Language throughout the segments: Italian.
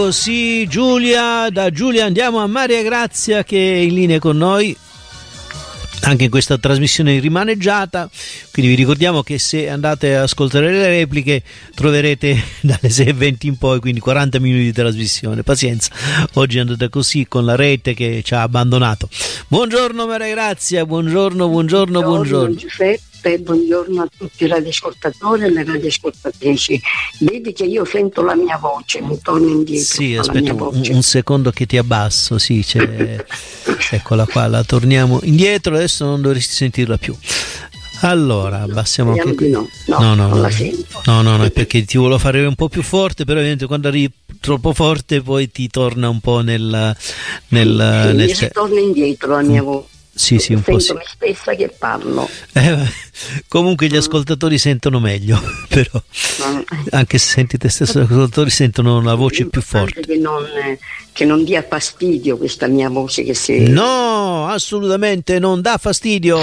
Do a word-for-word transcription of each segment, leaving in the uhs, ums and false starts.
Sì, Giulia, da Giulia andiamo a Maria Grazia che è in linea con noi anche in questa trasmissione rimaneggiata, quindi vi ricordiamo che se andate a ascoltare le repliche troverete dalle sei e venti in poi, quindi quaranta minuti di trasmissione. Pazienza, oggi è andata così con la rete che ci ha abbandonato. Buongiorno Maria Grazia, buongiorno, buongiorno, buongiorno, buongiorno. Giuseppe, buongiorno a tutti i radioascoltatori e le radioascoltatrici. Vedi che io sento la mia voce, mi torno indietro. Sì, aspetta un, un secondo che ti abbasso, sì, c'è, eccola qua, la torniamo indietro, adesso non dovresti sentirla più. Allora, abbassiamo anche qui. No, no, no, no, non no, la sento. no, no, no, è perché ti volevo fare un po' più forte, però ovviamente quando arrivi troppo forte poi ti torna un po' nel... nel, sì, nel mi te- torna indietro la mia voce. Sì, sì, un sento po' sì. me stessa che parlo. Eh, comunque gli ascoltatori sentono meglio, però anche se senti te stesso, gli ascoltatori sentono la voce più forte. Che non, che non dia fastidio questa mia voce che si... No, assolutamente non dà fastidio.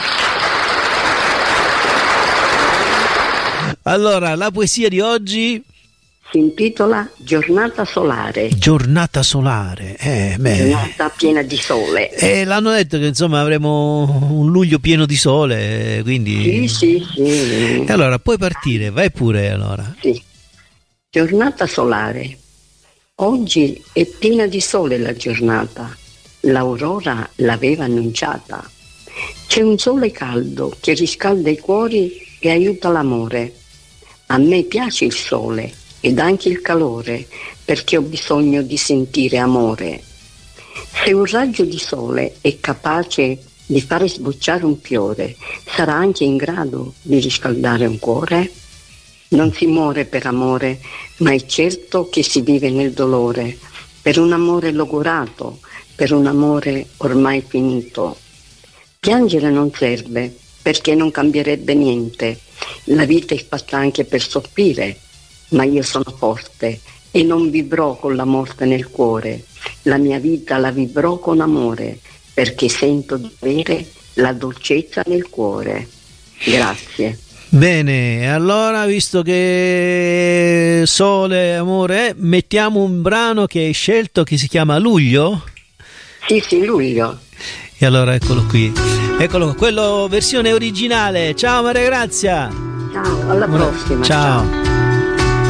Allora, la poesia di oggi si intitola Giornata solare. Giornata solare, eh, beh. Giornata piena di sole. E l'hanno detto che insomma avremo un luglio pieno di sole, quindi... Sì, sì, sì. E allora puoi partire, vai pure allora. Sì. Giornata solare. Oggi è piena di sole la giornata. L'aurora l'aveva annunciata. C'è un sole caldo che riscalda i cuori e aiuta l'amore. A me piace il sole ed anche il calore, perché ho bisogno di sentire amore. Se un raggio di sole è capace di fare sbocciare un fiore, sarà anche in grado di riscaldare un cuore? Non si muore per amore, ma è certo che si vive nel dolore, per un amore logorato, per un amore ormai finito. Piangere non serve, perché non cambierebbe niente. La vita è fatta anche per soffrire, ma io sono forte e non vivrò con la morte nel cuore. La mia vita la vivrò con amore, perché sento di avere la dolcezza nel cuore. Grazie. Bene, allora visto che sole, amore, mettiamo un brano che hai scelto che si chiama Luglio? Sì, sì, Luglio. E allora eccolo qui, eccolo, quello versione originale. Ciao Maria Grazia. Ciao, alla prossima. Ciao. Ciao.